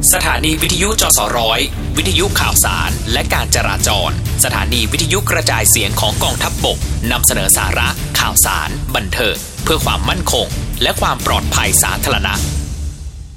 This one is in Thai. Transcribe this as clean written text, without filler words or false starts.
สถานีวิทยุจสร้อยวิทยุข่าวสารและการจราจรสถานีวิทยุกระจายเสียงของกองทัพบกนำเสนอสาระข่าวสารบันเทิงเพื่อความมั่นคงและความปลอดภัยสาธารณะ